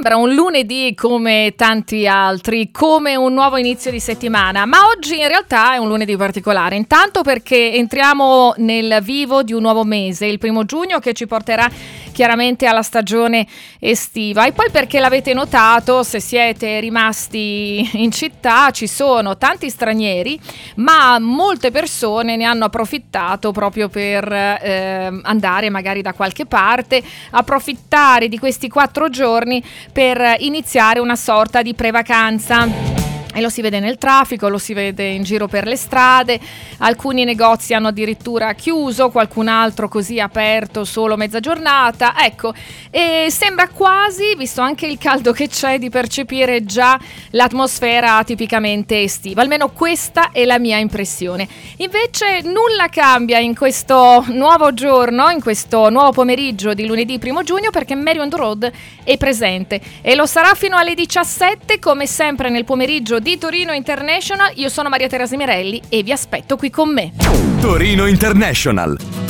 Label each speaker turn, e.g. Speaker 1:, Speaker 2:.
Speaker 1: sembra un lunedì come tanti altri, come un nuovo inizio di settimana, ma oggi in realtà è un lunedì particolare. Intanto perché entriamo nel vivo di un nuovo mese, il 1 giugno, che ci porterà chiaramente alla stagione estiva, e poi perché l'avete notato, se siete rimasti in città, ci sono tanti stranieri, ma molte persone ne hanno approfittato proprio per andare magari da qualche parte, approfittare di questi 4 giorni per iniziare una sorta di pre-vacanza. E lo si vede nel traffico, lo si vede in giro per le strade, alcuni negozi hanno addirittura chiuso, qualcun altro così aperto solo mezza giornata, ecco, e sembra quasi, visto anche il caldo che c'è, di percepire già l'atmosfera tipicamente estiva, almeno questa è la mia impressione. Invece nulla cambia in questo nuovo giorno, in questo nuovo pomeriggio di lunedì 1 giugno, perché Mary on the Road è presente e lo sarà fino alle 17, come sempre nel pomeriggio di Torino International. Io sono Maria Teresa Mirelli e vi aspetto qui con me.
Speaker 2: Torino International.